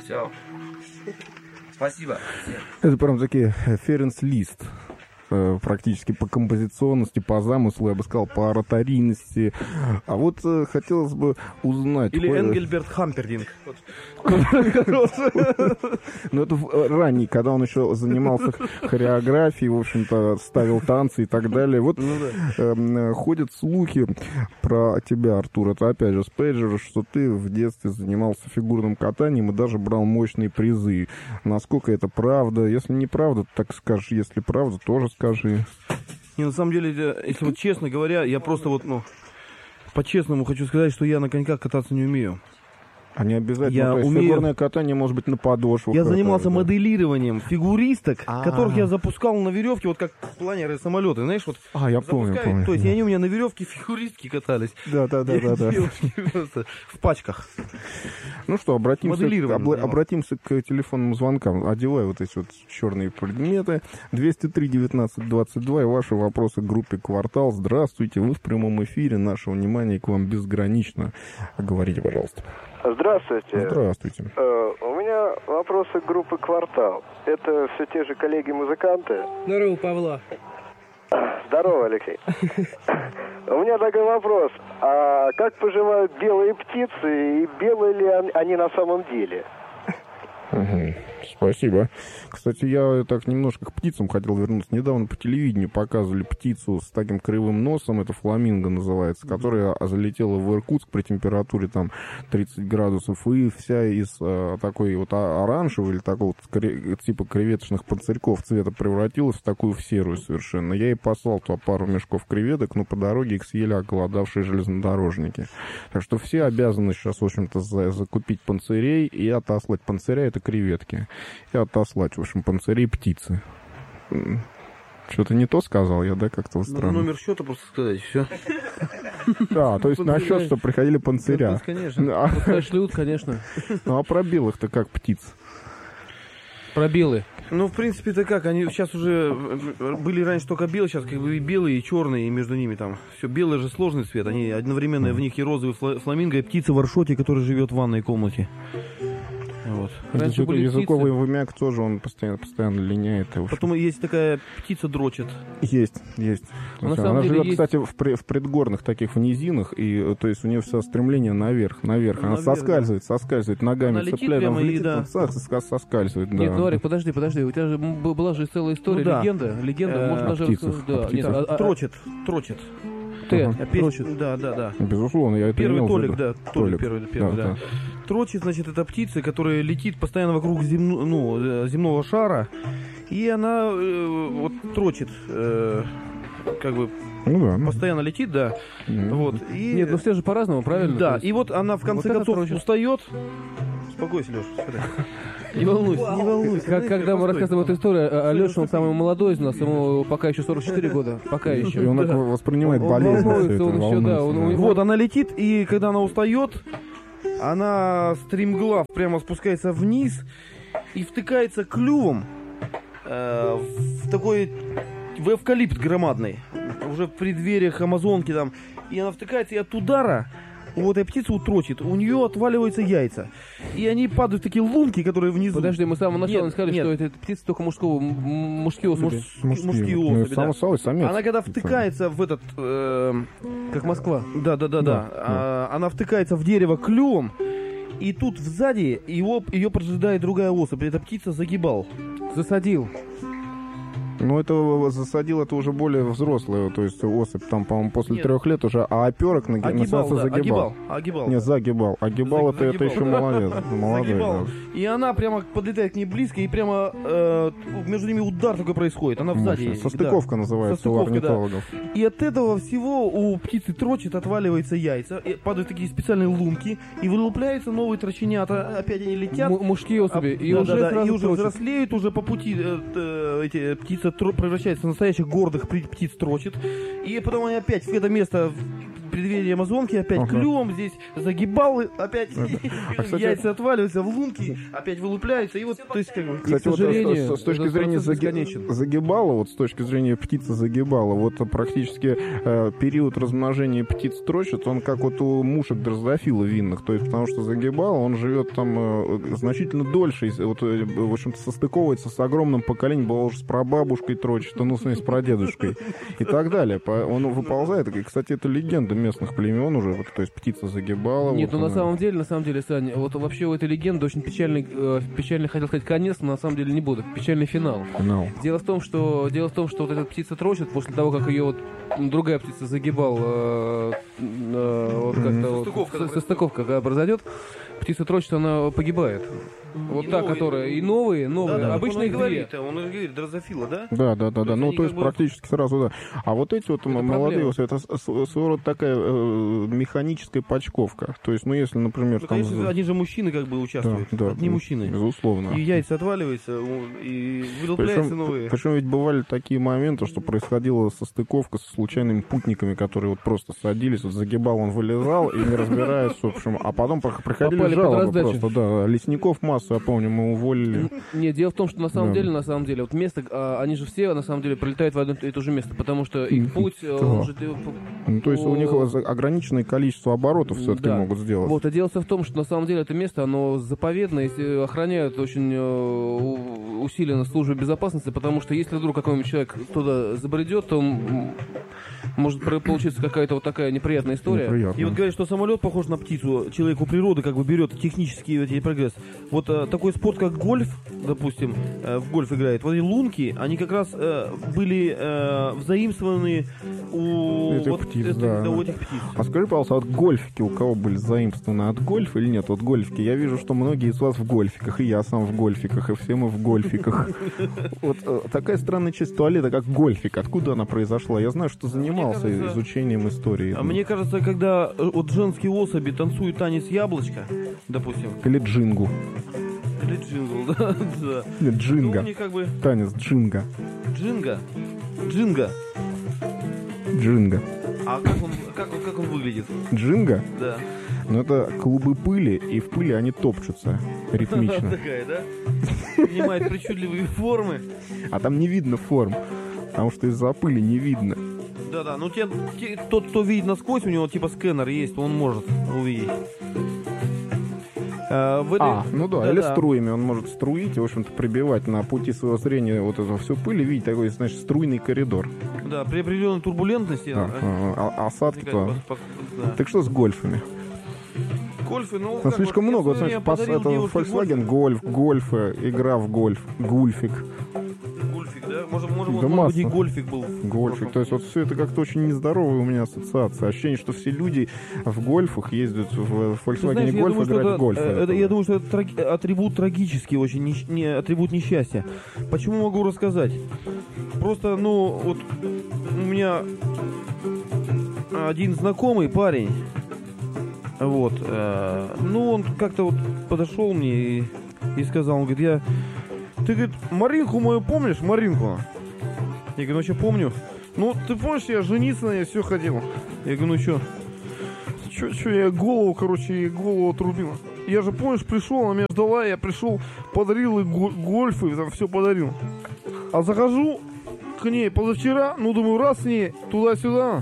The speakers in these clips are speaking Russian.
Все. Спасибо. Это прям такие Ференц-лист. Практически по композиционности, по замыслу, я бы сказал, по ораторийности. А вот хотелось бы узнать... Или Энгельберт Хампердинг. Ну, это ранний, когда он еще занимался хореографией, в общем-то, ставил танцы и так далее. Вот ходят слухи про тебя, Артур. Это, опять же, с Пейджера, что ты в детстве занимался фигурным катанием и даже брал мощные призы. Насколько это правда? Если не правда, так скажи. Если правда, тоже скажи. Не, на самом деле, если вот честно говоря, я просто вот, по-честному хочу сказать, что я на коньках кататься не умею. А не обязательно. То есть фигурное катание может быть на подошвах. Я занимался моделированием фигуристок, которых я запускал на веревке, вот как планеры самолеты, знаешь, вот. Я помню. То есть они у меня на веревке фигуристки катались. Да. В пачках. Ну что, обратимся к телефонным звонкам. Одевай вот эти вот черные предметы. 203-19-22 и ваши вопросы к группе «Квартал». Здравствуйте, вы в прямом эфире. Наше внимание к вам безгранично. Говорите, пожалуйста. Здравствуйте. Здравствуйте. У меня вопросы к группе «Квартал». Это все те же коллеги-музыканты. Здорово, Павла. Здорово, Алексей. У меня такой вопрос. А как поживают белые птицы и белые ли они на самом деле? Спасибо. Кстати, я так немножко к птицам хотел вернуться. Недавно по телевидению показывали птицу с таким кривым носом, это фламинго называется, которая залетела в Иркутск при температуре там 30 градусов, и вся из такой вот оранжевой или такого типа креветочных панцирьков цвета превратилась в такую в серую совершенно. Я ей послал туда пару мешков креветок, но по дороге их съели оголодавшие железнодорожники. Так что все обязаны сейчас, в общем-то, закупить панцирей и отослать. Панциря — это креветки. И отослать, в общем, панцирей птицы. Что-то не то сказал я, да, как-то странно. Номер счета просто сказать, все. Да, то есть на счет, что приходили панциря. Конечно. Шлют, конечно. Ну, а про белых-то как птиц? Про белые. Ну, в принципе-то как, они сейчас уже были раньше только белые, сейчас как бы и белые, и черные, и между ними там все. Белый же сложный цвет, они одновременно в них и розовый фламинго, и птица в аршоте, которая живет в ванной комнате. Вот. Языковый вымяк тоже, он постоянно линяет. Потом есть такая птица дрочит. Есть. Она живет, кстати, в предгорных таких в низинах, и то есть у нее все стремление наверх. Она соскальзывает ногами, цепляет, соскальзывает. Нет, Норик, подожди, у тебя же была же целая история, легенда, можно даже... Трочит. Трочит. Да. Безусловно, я это первый имел в виду. Толик первый, да. Трочит, значит, это птица, которая летит постоянно вокруг земного шара, и она вот трочит, как бы постоянно летит, да. Вот. И... Нет, ну все же по-разному, правильно? Да, и вот она в конце концов устает. Успокойся, Леша, Не волнуйся. Когда мы рассказываем эту историю, Алеша, он самый молодой из нас, ему пока еще 44 года, пока еще. И он воспринимает болезнь. Вот, она летит, и когда она устает, она стримглав прямо спускается вниз и втыкается клювом в такой в эвкалипт громадный, уже в преддвериях Амазонки там, и она втыкается, и от удара у этой птицы утрочит, у нее отваливаются яйца. И они падают в такие лунки, которые внизу. Подожди, мы с самого начала сказали, что это птица только мужские особи. Мужские особи, да. Она когда втыкается в этот... как Москва. Да. Она втыкается в дерево клювом, и тут сзади ее поджидает другая особь. Эта птица загибал. Засадил. Ну, это засадил, это уже более взрослая, то есть особь, там, по-моему, после 3 лет уже, а оперок называется загибал. Огибал. Нет, загибал. Огибал это еще молодец. Загибал. И она прямо подлетает к ней близко, и прямо между ними удар такой происходит. Она сзади. Состыковка называется у орнитологов. Да. И от этого всего у птицы трочит, отваливаются яйца, и падают такие специальные лунки, и вылупляются новые троченята. Опять они летят. Мужские особи. И уже взрослеют, уже по пути эти птицы превращается в настоящих гордых птиц трочит. И потом они опять в это место преддверии Амазонки, опять Ага. клювом здесь загибал, опять кстати, яйца отваливаются в лунки, опять вылупляются, и вот, то есть, как бы... Кстати, к сожалению, с точки этот зрения процесс бесконечен. загибала, вот с точки зрения птицы загибала, вот практически период размножения птиц строчат, он как вот у мушек дрозофила винных, то есть потому что загибал, он живет там значительно дольше, и вот, в общем-то, состыковывается с огромным поколением, было уже с прабабушкой трочит, ну, с прадедушкой и так далее. Он выползает, и, кстати, это легенда местных племен уже, вот, то есть птица загибала. Нет, вот ну она- на самом деле, Сань, вот вообще у этой легенды очень печальный, хотел сказать конец, но на самом деле не буду, печальный финал. Финал. Дело в том, что вот эта птица трочит, после того, как ее вот другая птица загибал, вот как-то состыковка, когда произойдет, птица трочит, она погибает. Вот И та, новые. которая и новые, Да, обычно он и их две. говорит, он и говорит, дрозофила, да? Да. есть Ну, они то есть как бы- практически сразу, да. А вот эти вот молодые, проблема. вот это своего рода такая механическая почковка. То есть, ну, если, например, Ну, там... конечно, они же мужчины как бы участвуют, одни мужчины. Безусловно. И яйца отваливаются, и вылупляются новые. Причем ведь бывали такие моменты, что происходила состыковка со случайными путниками, которые вот просто садились, вот загибал, он вылезал, и не разбираясь, в общем, а потом приходили Попали под жалобы раздачу. просто, да. Лесников массу, я помню, мы уволили. Нет, дело в том, что на самом Да. деле, вот место, они же все на самом деле прилетают в одно и то же место, потому что их путь, он же... Ну, то есть у них ограниченное количество оборотов все-таки Да. могут сделать. Вот, а дело в том, что на самом деле это место, оно заповедное, охраняют очень усиленно службы безопасности, потому что если вдруг какой-нибудь человек туда забредет, то может получиться какая-то вот такая неприятная история. Неприятно. И вот говорят, что самолет похож на птицу, человек у природы как бы берет технический эти прогресс. Вот такой спорт, как гольф, допустим, в гольф играет, вот эти лунки, они как раз были взаимствованы у Этих птиц, да. у этих птиц. А скажи, пожалуйста, от гольфики у кого были заимствованы? От гольфа или нет? Вот гольфики. Я вижу, что многие из вас в гольфиках, и я сам в гольфиках, и все мы в гольфиках. Вот такая странная часть туалета, как гольфик. Откуда она произошла? Я знаю, что занимался кажется, изучением истории. А мне кажется, когда вот женские особи танцуют танец яблочко, допустим, Или джингу. или джингл, да, да. Или Ну, джинга. они как бы Танец джинга. джинга. Джинга. А как он выглядит? Джинга? Да. Ну, это клубы пыли, и в пыли они топчутся ритмично. Такая, да? Принимает причудливые формы. А там не видно форм, потому что из-за пыли не видно. Да-да, ну тот, кто видит насквозь, у него типа скэнер есть, он может увидеть. В этой- Ну да, или струями он может струить и, в общем-то, прибивать на пути своего зрения вот эту всю пыль и видеть такой, значит, струйный коридор. Да, при определенной турбулентности. Осадки-то. Да. Так что с гольфами? Гольфы, ну, Там как слишком вот, много. Вот, я значит, подарил это девушке Volkswagen гольфы, игра в гольф, гульфик, Гольфик, да? Может, Да может масса. быть, и гольфик был. гольфик. То есть вот все это как-то очень нездоровая у меня ассоциация. Ощущение, что все люди в гольфах ездят в Ты Volkswagen знаешь, я гольф думаю, что играть в гольф. я думаю, что это атрибут трагический очень, атрибут несчастья. Почему могу рассказать? Просто, ну, вот у меня один знакомый парень, вот, ну, он как-то вот подошел мне и сказал, он говорит, ты, говорит, Маринку мою помнишь, Маринку? Я говорю, ну, что помню? Ну, ты помнишь, я жениться на ней все хотел. Я говорю, ну, что? Че, я голову, ей голову отрубил. Я же, помнишь, пришел, она меня ждала, я пришел, подарил ей гольфы, там все подарил. А захожу к ней позавчера, ну, думаю, раз с ней туда-сюда,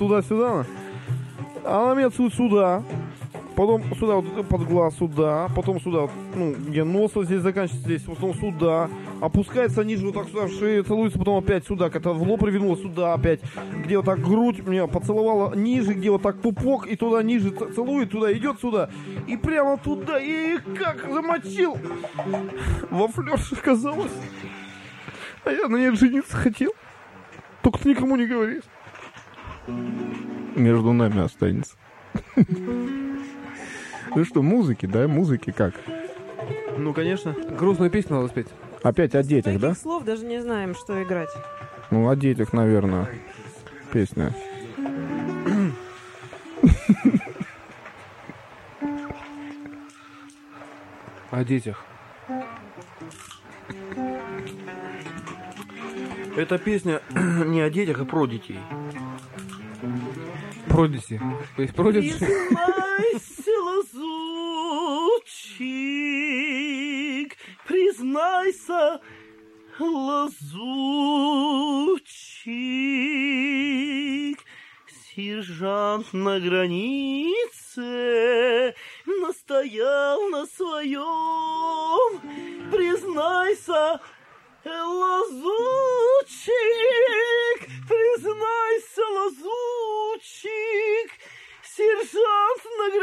а она меня целует сюда, потом сюда, вот, под глаз, сюда, потом сюда, вот, ну, где нос вот здесь заканчивается, здесь, потом сюда, опускается ниже, вот так сюда, в шею целуется, потом опять сюда, как-то в лоб привернула, сюда опять, где вот так грудь меня поцеловала ниже, где вот так пупок, и туда ниже целует, туда идет сюда, и прямо туда, я их как замочил, во флёрше оказалось, а я на ней жениться хотел, только ты никому не говоришь. Между нами останется. Ну что, музыки, да? Музыки как? Ну, конечно. Грустную песню надо спеть. Опять о детях, да? Таких слов даже не знаем, что играть. Ну, о детях, наверное, песня. О детях. Эта песня не о детях, а про детей. Продиси. Продиси. Признайся, лазутчик, признайся, лазутчик, сержант на границе настоял на своем. Признайся, лазутчик.